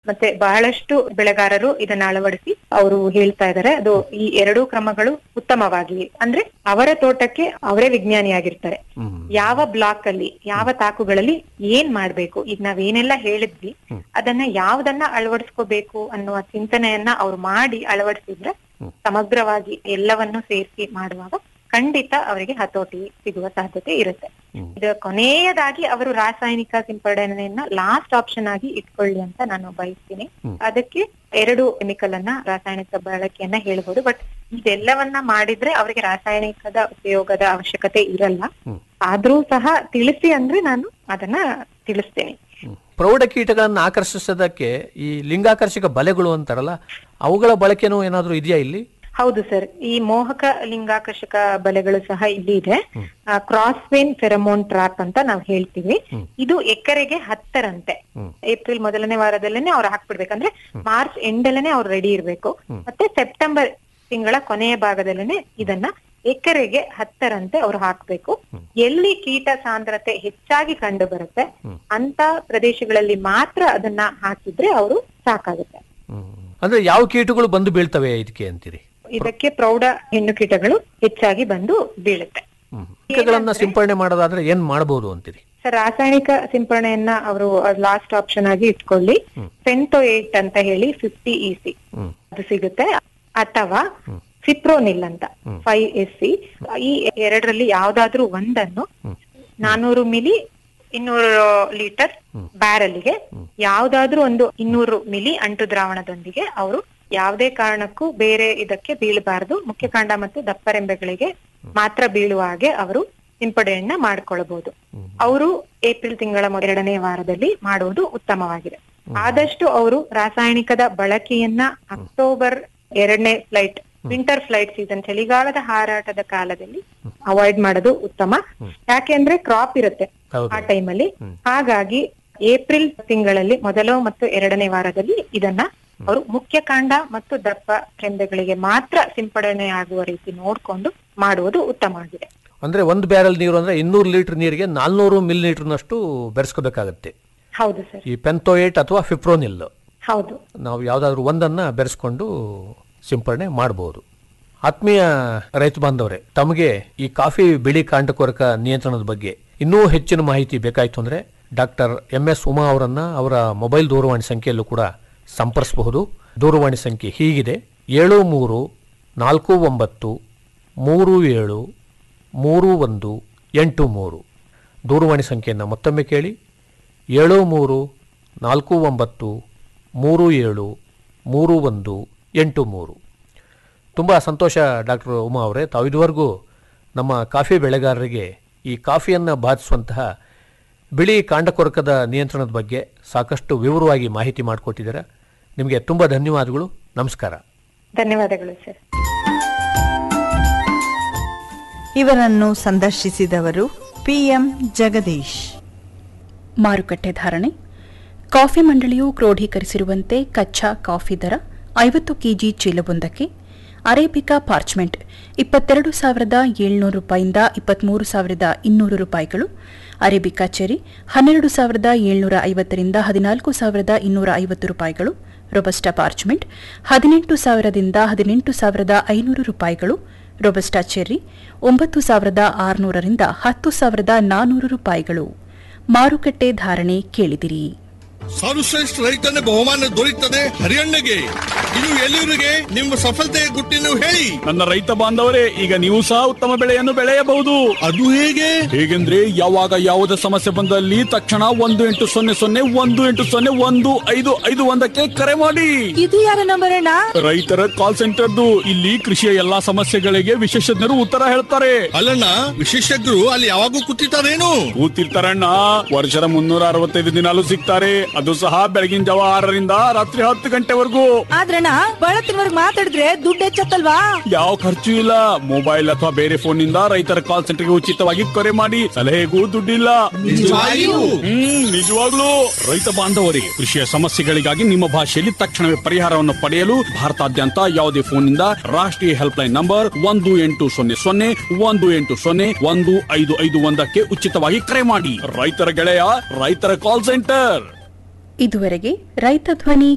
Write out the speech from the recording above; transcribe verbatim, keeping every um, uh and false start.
ಮತ್ತೆ ಬಹಳಷ್ಟು ಬೆಳೆಗಾರರು ಇದನ್ನ ಅಳವಡಿಸಿ ಅವರು ಹೇಳ್ತಾ ಇದ್ದಾರೆ ಅದು ಈ ಎರಡೂ ಕ್ರಮಗಳು ಉತ್ತಮವಾಗಿವೆ. ಅಂದ್ರೆ ಅವರ ತೋಟಕ್ಕೆ ಅವರೇ ವಿಜ್ಞಾನಿಯಾಗಿರ್ತಾರೆ. ಯಾವ ಬ್ಲಾಕ್ ಅಲ್ಲಿ ಯಾವ ತಾಕುಗಳಲ್ಲಿ ಏನ್ ಮಾಡ್ಬೇಕು, ಈಗ ನಾವೇನೆಲ್ಲ ಹೇಳಿದ್ವಿ ಅದನ್ನ ಯಾವ್ದನ್ನ ಅಳವಡಿಸ್ಕೋಬೇಕು ಅನ್ನುವ ಚಿಂತನೆಯನ್ನ ಅವ್ರು ಮಾಡಿ ಅಳವಡಿಸಿದ್ರೆ ಸಮಗ್ರವಾಗಿ ಎಲ್ಲವನ್ನು ಸೇರಿಸಿ ಮಾಡುವಾಗ ಖಂಡಿತ ಅವರಿಗೆ ಹತೋಟಿ ಸಿಗುವ ಸಾಧ್ಯತೆ ಇರುತ್ತೆ. ಇದು ಕೊನೆಯದಾಗಿ ಅವರು ರಾಸಾಯನಿಕ ಸಿಂಪಡಣೆಯನ್ನ ಲಾಸ್ಟ್ ಆಪ್ಷನ್ ಆಗಿ ಇಟ್ಕೊಳ್ಳಿ ಅಂತ ನಾನು ಬಯಸ್ತೀನಿ. ಅದಕ್ಕೆ ಎರಡು ಕೆಮಿಕಲ್ ಅನ್ನ ರಾಸಾಯನಿಕ ಬಳಕೆಯನ್ನ ಹೇಳ್ಬೋದು. ಬಟ್ ಇದೆಲ್ಲವನ್ನ ಮಾಡಿದ್ರೆ ಅವರಿಗೆ ರಾಸಾಯನಿಕದ ಉಪಯೋಗದ ಅವಶ್ಯಕತೆ ಇರಲ್ಲ. ಆದ್ರೂ ಸಹ ತಿಳಿಸಿ ಅಂದ್ರೆ ನಾನು ಅದನ್ನ ತಿಳಿಸ್ತೇನೆ. ಪ್ರೌಢ ಕೀಟಗಳನ್ನ ಆಕರ್ಷಿಸೋದಕ್ಕೆ ಈ ಲಿಂಗಾಕರ್ಷಕ ಬಲೆಗಳು ಅಂತಾರಲ್ಲ, ಅವುಗಳ ಬಳಕೆನೂ ಏನಾದ್ರೂ ಇದೆಯಾ ಇಲ್ಲಿ? ಹೌದು ಸರ್, ಈ ಮೋಹಕ ಲಿಂಗಾಕರ್ಷಕ ಬಲೆಗಳು ಸಹ ಇಲ್ಲಿ ಇದೆ. ಕ್ರಾಸ್ ವೇನ್ ಫೆರಮೋನ್ ಟ್ರಾಪ್ ಅಂತ ನಾವು ಹೇಳ್ತೀವಿ. ಇದು ಎಕರೆಗೆ ಹತ್ತರಂತೆ ಏಪ್ರಿಲ್ ಮೊದಲನೇ ವಾರದಲ್ಲೇನೆ ಅವ್ರು ಹಾಕ್ಬಿಡ್ಬೇಕಂದ್ರೆ ಮಾರ್ಚ್ ಎಂಡಲ್ಲೇ ಅವ್ರು ರೆಡಿ ಇರ್ಬೇಕು. ಮತ್ತೆ ಸೆಪ್ಟೆಂಬರ್ ತಿಂಗಳ ಕೊನೆಯ ಭಾಗದಲ್ಲೇನೆ ಇದನ್ನ ಎಕರೆಗೆ ಹತ್ತರಂತೆ ಅವ್ರು ಹಾಕ್ಬೇಕು. ಎಲ್ಲಿ ಕೀಟ ಸಾಂದ್ರತೆ ಹೆಚ್ಚಾಗಿ ಕಂಡು ಬರುತ್ತೆ ಅಂತ ಪ್ರದೇಶಗಳಲ್ಲಿ ಮಾತ್ರ ಅದನ್ನ ಹಾಕಿದ್ರೆ ಅವರು ಸಾಕಾಗುತ್ತೆ. ಅಂದ್ರೆ ಯಾವ ಕೀಟಗಳು ಬಂದು ಬೀಳ್ತವೆ ಇದಕ್ಕೆ ಅಂತೀರಿ? ಇದಕ್ಕೆ ಪ್ರೌಢ ಹೆಣ್ಣು ಕೀಟಗಳು ಹೆಚ್ಚಾಗಿ ಬಂದು ಬೀಳುತ್ತೆ. ಕೀಟಗಳನ್ನ ಸಿಂಪಡಣೆ ಮಾಡೋದಾದ್ರೆ ಏನ್ ಮಾಡಬಹುದು ಅಂತೀರಿ? ಸರ್, ರಾಸಾಯನಿಕ ಸಿಂಪಡಣೆಯನ್ನ ಅವರು ಲಾಸ್ಟ್ ಆಪ್ಷನ್ ಆಗಿ ಇಟ್ಕೊಳ್ಳಿ. ಫೆಂಟೋಯೇಟ್ ಅಂತ ಹೇಳಿ ಫಿಫ್ಟಿ ಇ ಸಿ ಅದು ಸಿಗುತ್ತೆ, ಅಥವಾ ಫಿಪ್ರೋನಿಲ್ ಅಂತ ಫೈವ್ ಎಸ್ ಸಿ. ಈ ಎರಡರಲ್ಲಿ ಯಾವ್ದಾದ್ರೂ ಒಂದನ್ನು ನಾನೂರು ಮಿಲಿ ಇನ್ನೂರು ಲೀಟರ್ ಬ್ಯಾರಲ್ಗೆ ಯಾವ್ದಾದ್ರೂ ಒಂದು ಇನ್ನೂರು ಮಿಲಿ ಅಂಟು ದ್ರಾವಣದೊಂದಿಗೆ ಅವರು ಯಾವುದೇ ಕಾರಣಕ್ಕೂ ಬೇರೆ ಇದಕ್ಕೆ ಬೀಳಬಾರದು, ಮುಖ್ಯ ಕಾಂಡ ಮತ್ತು ದಪ್ಪರೆಂಬೆಗಳಿಗೆ ಮಾತ್ರ ಬೀಳುವ ಹಾಗೆ ಅವರು ಸಿಂಪಡಣೆಯನ್ನ ಮಾಡ್ಕೊಳ್ಬಹುದು. ಅವರು ಏಪ್ರಿಲ್ ತಿಂಗಳ ಎರಡನೇ ವಾರದಲ್ಲಿ ಮಾಡುವುದು ಉತ್ತಮವಾಗಿದೆ. ಆದಷ್ಟು ಅವರು ರಾಸಾಯನಿಕದ ಬಳಕೆಯನ್ನ ಅಕ್ಟೋಬರ್ ಎರಡನೇ ಫ್ಲೈಟ್ ವಿಂಟರ್ ಫ್ಲೈಟ್ ಸೀಸನ್ ಚಳಿಗಾಲದ ಹಾರಾಟದ ಕಾಲದಲ್ಲಿ ಅವಾಯ್ಡ್ ಮಾಡೋದು ಉತ್ತಮ. ಯಾಕೆಂದ್ರೆ ಕ್ರಾಪ್ ಇರುತ್ತೆ ಆ ಟೈಮಲ್ಲಿ. ಹಾಗಾಗಿ ಏಪ್ರಿಲ್ ತಿಂಗಳಲ್ಲಿ ಮೊದಲ ಮತ್ತು ಎರಡನೇ ವಾರದಲ್ಲಿ ಇದನ್ನ ಅವರು ಮುಖ್ಯ ಕಾಂಡ ಮತ್ತು ದಪ್ಪ ರೆಂಬೆಗಳಿಗೆ ಮಾತ್ರ ಸಿಂಪಡಣೆ ಆಗುವ ರೀತಿ ನೋಡ್ಕೊಂಡು ಮಾಡುವುದು ಉತ್ತಮವಾಗಿದೆ. ಅಂದ್ರೆ ಒಂದು ಬ್ಯಾರಲ್ ನೀರು ಅಂದ್ರೆ ಇನ್ನೂರು ಲೀಟರ್ ನೀರಿಗೆ ನಾಲ್ನೂರು ಮಿಲಿ ಲೀಟರ್ ನಷ್ಟು ಬೆರೆಸ್ಕೋಬೇಕಾಗತ್ತೆ. ಹೌದು ಸರ್. ಈ ಪೆಂಟೋಯೇಟ್ ಅಥವಾ ಫಿಪ್ರೋನಿಲ್ ಹೌದು, ನಾವು ಯಾವ್ದಾದ್ರು ಒಂದನ್ನ ಬೆರೆಸ್ಕೊಂಡು ಸಿಂಪಡಣೆ ಮಾಡಬಹುದು. ಆತ್ಮೀಯ ರೈತ ಬಾಂಧವರೇ, ತಮಗೆ ಈ ಕಾಫಿ ಬಿಳಿ ಕಾಂಡಕೊರಕ ನಿಯಂತ್ರಣದ ಬಗ್ಗೆ ಇನ್ನೂ ಹೆಚ್ಚಿನ ಮಾಹಿತಿ ಬೇಕಾಯ್ತು ಅಂದ್ರೆ ಡಾಕ್ಟರ್ ಎಂ ಎಸ್ ಉಮಾ ಅವರನ್ನ ಅವರ ಮೊಬೈಲ್ ದೂರವಾಣಿ ಸಂಖ್ಯೆಯಲ್ಲೂ ಕೂಡ ಸಂಪರ್ಸಬಹುದು. ದೂರವಾಣಿ ಸಂಖ್ಯೆ ಹೀಗಿದೆ: ಏಳು ಮೂರು ನಾಲ್ಕು ಒಂಬತ್ತು ಮೂರು ಏಳು ಮೂರು ಒಂದು ಎಂಟು ಮೂರು. ದೂರವಾಣಿ ಸಂಖ್ಯೆಯನ್ನು ಮತ್ತೊಮ್ಮೆ ಕೇಳಿ: ಏಳು ಮೂರು ನಾಲ್ಕು ಒಂಬತ್ತು ಮೂರು ಏಳು ಮೂರು ಒಂದು ಎಂಟು ಮೂರು. ತುಂಬ ಸಂತೋಷ ಡಾಕ್ಟರ್ ಉಮಾ ಅವರೇ, ತಾವು ಇದುವರೆಗೂ ನಮ್ಮ ಕಾಫಿ ಬೆಳೆಗಾರರಿಗೆ ಈ ಕಾಫಿಯನ್ನು ಬಾಧಿಸುವಂತಹ ಬಿಳಿ ಕಾಂಡಕೊರಕದ ನಿಯಂತ್ರಣದ ಬಗ್ಗೆ ಸಾಕಷ್ಟು ವಿವರವಾಗಿ ಮಾಹಿತಿ ಮಾಡಿಕೊಟ್ಟಿದ್ದೀರಾ. ನಿಮಗೆ ತುಂಬ ಧನ್ಯವಾದಗಳು. ನಮಸ್ಕಾರ. ಧನ್ಯವಾದಗಳು ಸರ್. ಇವರನ್ನು ಸಂದರ್ಶಿಸಿದವರು ಪಿಎಂ ಜಗದೀಶ್. ಮಾರುಕಟ್ಟೆ ಧಾರಣೆ. ಕಾಫಿ ಮಂಡಳಿಯು ಕ್ರೋಢೀಕರಿಸಿರುವಂತೆ ಕಚ್ಚಾ ಕಾಫಿ ದರ ಐವತ್ತು ಕೆಜಿ ಚೀಲವೊಂದಕ್ಕೆ ಅರೇಬಿಕಾ ಪಾರ್ಚ್ಮೆಂಟ್ ಇಪ್ಪತ್ತೆರಡು ಸಾವಿರದ ಏಳ್ನೂರು ರೂಪಾಯಿಂದ ಇಪ್ಪತ್ಮೂರು ಸಾವಿರದ ಇನ್ನೂರು ರೂಪಾಯಿಗಳು, ಅರೇಬಿಕಾ ಚೆರಿ ಹನ್ನೆರಡು ಸಾವಿರದ ಏಳ್ನೂರ ಐವತ್ತರಿಂದ ಹದಿನಾಲ್ಕು ಸಾವಿರದ ಇನ್ನೂರ ಐವತ್ತು ರೂಪಾಯಿಗಳು, ರೊಬಸ್ಟಾ ಪಾರ್ಚ್ಮೆಂಟ್ ಹದಿನೆಂಟು ಸಾವಿರದಿಂದ ಹದಿನೆಂಟು ಸಾವಿರದ ಐನೂರು ರೂಪಾಯಿಗಳು, ರೊಬಸ್ಟಾ ಚೆರ್ರಿ ಒಂಬತ್ತು ಸಾವಿರದ ಆರುನೂರರಿಂದ ಹತ್ತು ಸಾವಿರದ ನಾನ್ನೂರು ರೂಪಾಯಿಗಳು. ಮಾರುಕಟ್ಟೆ ಧಾರಣೆ ಕೇಳಿದಿರಿ. ಸರ್ವಶ್ರೇಷ್ಠ ರೈತನ ಬಹುಮಾನ ದೊರೆಯುತ್ತದೆ ಹರಿಯಣ್ಣಗೆ. ಇದು ಎಲ್ಲಿವರಿಗೆ ನಿಮ್ಮ ಸಫಲತೆಯ ಗುಟ್ಟಿನ ಹೇಳಿ. ನನ್ನ ರೈತ ಬಾಂಧವರೇ, ಈಗ ನೀವು ಸಹ ಉತ್ತಮ ಬೆಳೆಯನ್ನು ಬೆಳೆಯಬಹುದು. ಅದು ಹೇಗೆ? ಹೇಗೆಂದ್ರೆ ಯಾವಾಗ ಯಾವುದೇ ಸಮಸ್ಯೆ ಬಂದಲ್ಲಿ ತಕ್ಷಣ ಒಂದು ಎಂಟು ಸೊನ್ನೆ ಸೊನ್ನೆ ಒಂದು ಎಂಟು ಸೊನ್ನೆ ಒಂದು ಐದು ಐದು ಒಂದಕ್ಕೆ ಕರೆ ಮಾಡಿ. ಇದು ಯಾರ ನಂಬರ್ ಅಣ್ಣ? ರೈತರ ಕಾಲ್ ಸೆಂಟರ್ದು. ಇಲ್ಲಿ ಕೃಷಿಯ ಎಲ್ಲಾ ಸಮಸ್ಯೆಗಳಿಗೆ ವಿಶೇಷಜ್ಞರು ಉತ್ತರ ಹೇಳ್ತಾರೆ. ಅಲ್ಲಣ್ಣ, ವಿಶೇಷಜ್ಞರು ಅಲ್ಲಿ ಯಾವಾಗೂ ಕೂತಿರ್ತಾರೇನು? ಕೂತಿರ್ತಾರಣ್ಣ. ವರ್ಷದ ಮುನ್ನೂರ ಅರವತ್ತೈದು ದಿನಾಲು ಸಿಗ್ತಾರೆ. ಅದು ಸಹ ಬೆಳಗಿನ ಜಾವ ಆರರಿಂದ ರಾತ್ರಿ ಹತ್ತು ಗಂಟೆವರೆಗೂ. ಆದ್ರಣ್ಣ, ಬಳತ್ತಿನವರೆಗೆ ಮಾತಾಡಿದ್ರೆ ದುಡ್ಡು ಹೆಚ್ಚತ್ತಲ್ವಾ? ಯಾವ ಖರ್ಚು ಇಲ್ಲ. ಮೊಬೈಲ್ ಅಥವಾ ಬೇರೆ ಫೋನ್ ನಿಂದ ರೈತರ ಕಾಲ್ ಸೆಂಟರ್ಗೆ ಉಚಿತವಾಗಿ ಕರೆ ಮಾಡಿ. ಸಲಹೆಗೂ ದುಡ್ಡಿಲ್ಲ. ಹ್ಮ್ ನಿಜವಾಗ್ಲೂ. ರೈತ ಬಾಂಧವರಿಗೆ ಕೃಷಿಯ ಸಮಸ್ಯೆಗಳಿಗಾಗಿ ನಿಮ್ಮ ಭಾಷೆಯಲ್ಲಿ ತಕ್ಷಣವೇ ಪರಿಹಾರವನ್ನು ಪಡೆಯಲು ಭಾರತಾದ್ಯಂತ ಯಾವುದೇ ಫೋನ್ ನಿಂದ ರಾಷ್ಟ್ರೀಯ ಹೆಲ್ಪ್ ಲೈನ್ ನಂಬರ್ ಒಂದು ಎಂಟು ಸೊನ್ನೆ ಸೊನ್ನೆ ಒಂದು ಎಂಟು ಸೊನ್ನೆ ಒಂದು ಐದು ಐದು ಒಂದಕ್ಕೆ ಉಚಿತವಾಗಿ ಕರೆ ಮಾಡಿ. ರೈತರ ಗೆಳೆಯ ರೈತರ ಕಾಲ್ ಸೆಂಟರ್. ಇದುವರೆಗೆ ರೈತ ಧ್ವನಿ